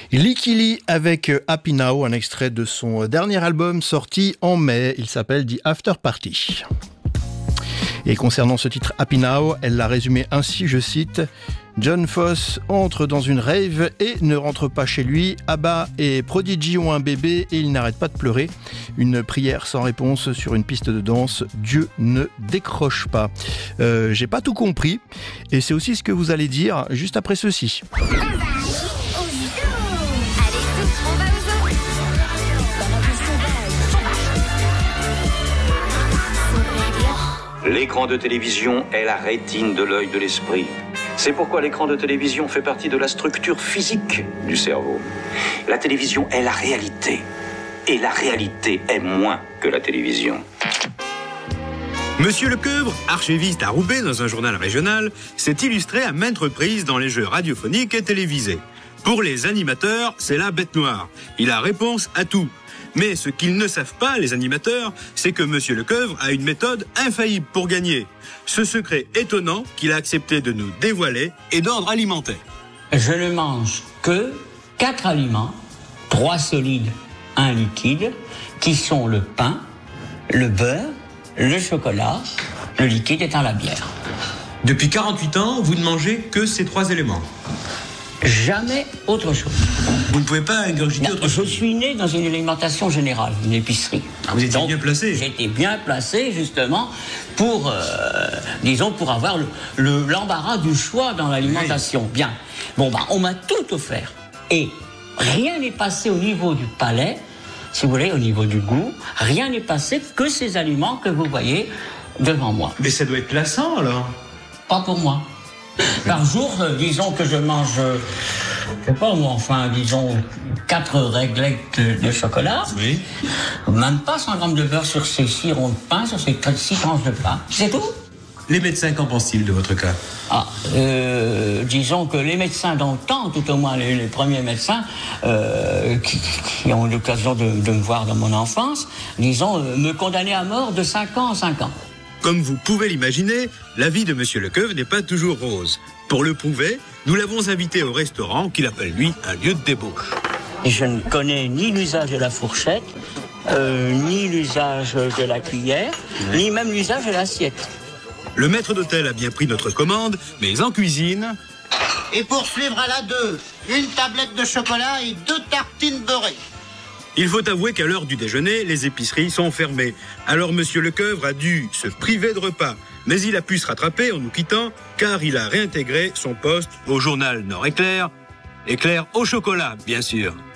Licky Lee avec Happy Now, un extrait de son dernier album sorti en mai. Il s'appelle The After Party. Et concernant ce titre Happy Now, elle l'a résumé ainsi, je cite: John Foss entre dans une rave et ne rentre pas chez lui. ABBA et Prodigy ont un bébé et il n'arrête pas de pleurer. Une prière sans réponse sur une piste de danse. Dieu ne décroche pas. J'ai pas tout compris. Et c'est aussi ce que vous allez dire juste après ceci. L'écran de télévision est la rétine de l'œil de l'esprit. C'est pourquoi l'écran de télévision fait partie de la structure physique du cerveau. La télévision est la réalité. Et la réalité est moins que la télévision. Monsieur Lecoeuvre, archiviste à Roubaix dans un journal régional, s'est illustré à maintes reprises dans les jeux radiophoniques et télévisés. Pour les animateurs, c'est la bête noire. Il a réponse à tout. Mais ce qu'ils ne savent pas, les animateurs, c'est que Monsieur Lecoeuvre a une méthode infaillible pour gagner. Ce secret étonnant qu'il a accepté de nous dévoiler est d'ordre alimentaire. Je ne mange que 4 aliments, 3 solides, 1 liquide, qui sont le pain, le beurre, le chocolat, le liquide étant la bière. Depuis 48 ans, vous ne mangez que ces 3 éléments. Jamais autre chose. Vous ne pouvez pas ingurgiter autre chose. Je suis né dans une alimentation générale, une épicerie. Ah, vous étiez bien placé. J'étais bien placé, justement, pour avoir l'embarras du choix dans l'alimentation. Oui. Bien. Bon, on m'a tout offert. Et rien n'est passé au niveau du palais, si vous voulez, au niveau du goût. Rien n'est passé que ces aliments que vous voyez devant moi. Mais ça doit être lassant, alors. Pas pour moi. Par jour, disons que je mange, je sais pas moi, disons 4 réglettes de chocolat. Oui. Même pas 100 grammes de beurre sur ces 6 ronds de pain, sur ces 6 tranches de pain. C'est tout. Les médecins, qu'en pensent-ils de votre cas? Disons que les médecins dans le temps, tout au moins les premiers médecins qui ont eu l'occasion de me voir dans mon enfance, disons, me condamnaient à mort de 5 ans en 5 ans. Comme vous pouvez l'imaginer, la vie de Monsieur Lecoeuvre n'est pas toujours rose. Pour le prouver, nous l'avons invité au restaurant qu'il appelle, lui, un lieu de débauche. Je ne connais ni l'usage de la fourchette, ni l'usage de la cuillère, ni même l'usage de l'assiette. Le maître d'hôtel a bien pris notre commande, mais en cuisine... Et pour suivre à la 2, une tablette de chocolat et 2 tartines beurrées. Il faut avouer qu'à l'heure du déjeuner, les épiceries sont fermées. Alors Monsieur Lecoeuvre a dû se priver de repas. Mais il a pu se rattraper en nous quittant, car il a réintégré son poste au journal Nord-Éclair. Éclair au chocolat, bien sûr.